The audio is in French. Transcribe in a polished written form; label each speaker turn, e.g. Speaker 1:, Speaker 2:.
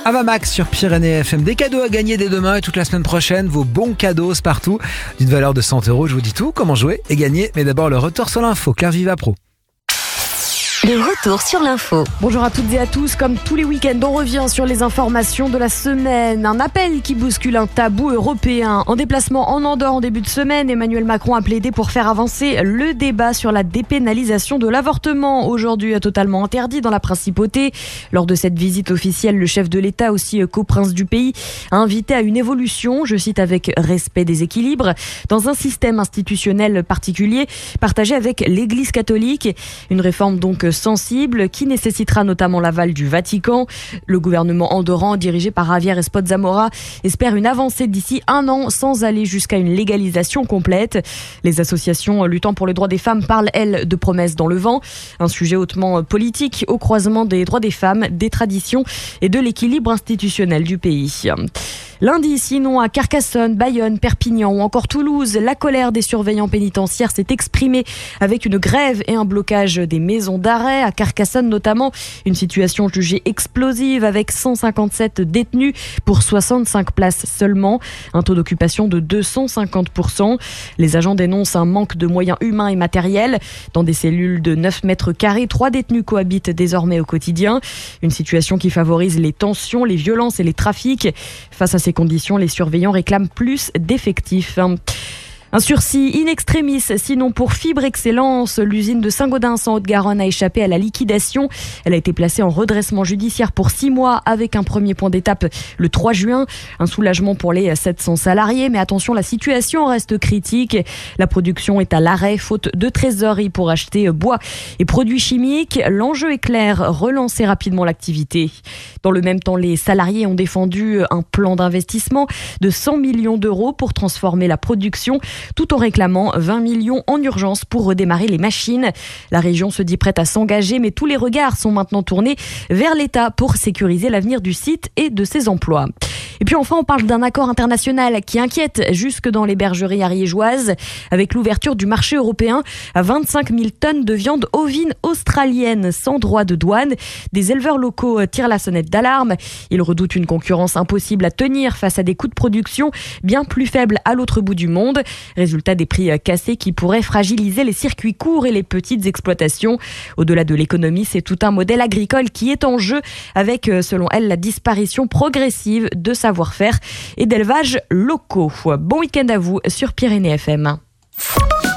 Speaker 1: Avamax sur Pyrénées FM. Des cadeaux à gagner dès demain et toute la semaine prochaine. Vos bons cadeaux partout d'une valeur de 100 €. Je vous dis tout, comment jouer et gagner. Mais d'abord le retour sur l'info. Claire Viva Pro.
Speaker 2: Le retour sur l'info.
Speaker 3: Bonjour à toutes et à tous. Comme tous les week-ends, on revient sur les informations de la semaine. Un appel qui bouscule un tabou européen. En déplacement en Andorre en début de semaine, Emmanuel Macron a plaidé pour faire avancer le débat sur la dépénalisation de l'avortement, aujourd'hui totalement interdit dans la principauté. Lors de cette visite officielle, le chef de l'État, aussi coprince du pays, a invité à une évolution, je cite, avec respect des équilibres, dans un système institutionnel particulier, partagé avec l'Église catholique. Une réforme donc sensible qui nécessitera notamment l'aval du Vatican. Le gouvernement andorran, dirigé par Javier Espot Zamora, espère une avancée d'ici 1 an sans aller jusqu'à une légalisation complète. Les associations luttant pour les droits des femmes parlent, elles, de promesses dans le vent. Un sujet hautement politique au croisement des droits des femmes, des traditions et de l'équilibre institutionnel du pays. Lundi, sinon, à Carcassonne, Bayonne, Perpignan ou encore Toulouse, la colère des surveillants pénitentiaires s'est exprimée avec une grève et un blocage des maisons d'arrêt. À Carcassonne notamment, une situation jugée explosive avec 157 détenus pour 65 places seulement. Un taux d'occupation de 250%. Les agents dénoncent un manque de moyens humains et matériels. Dans des cellules de 9 mètres carrés, 3 détenus cohabitent désormais au quotidien. Une situation qui favorise les tensions, les violences et les trafics. Face à ces conditions, les surveillants réclament plus d'effectifs. Un sursis in extremis, sinon pour Fibre Excellence. L'usine de Saint-Gaudens en Haute-Garonne a échappé à la liquidation. Elle a été placée en redressement judiciaire pour 6 mois avec un premier point d'étape le 3 juin. Un soulagement pour les 700 salariés. Mais attention, la situation reste critique. La production est à l'arrêt, faute de trésorerie pour acheter bois et produits chimiques. L'enjeu est clair, relancer rapidement l'activité. Dans le même temps, les salariés ont défendu un plan d'investissement de 100 millions d'euros pour transformer la production, tout en réclamant 20 millions en urgence pour redémarrer les machines. La région se dit prête à s'engager, mais tous les regards sont maintenant tournés vers l'État pour sécuriser l'avenir du site et de ses emplois. Et puis enfin, on parle d'un accord international qui inquiète jusque dans les bergeries ariégeoises, avec l'ouverture du marché européen à 25 000 tonnes de viande ovine australienne sans droit de douane. Des éleveurs locaux tirent la sonnette d'alarme. Ils redoutent une concurrence impossible à tenir face à des coûts de production bien plus faibles à l'autre bout du monde. Résultat, des prix cassés qui pourraient fragiliser les circuits courts et les petites exploitations. Au-delà de l'économie, c'est tout un modèle agricole qui est en jeu avec, selon elle, la disparition progressive de savoir-faire et d'élevage locaux. Bon week-end à vous sur Pyrénées FM.